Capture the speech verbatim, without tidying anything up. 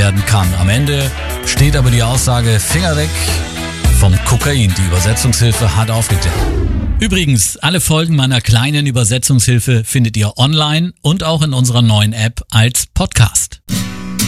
werden kann. Am Ende steht aber die Aussage Finger weg vom Kokain. Die Übersetzungshilfe hat aufgeklärt. Übrigens, alle Folgen meiner kleinen Übersetzungshilfe findet ihr online und auch in unserer neuen App als Podcast.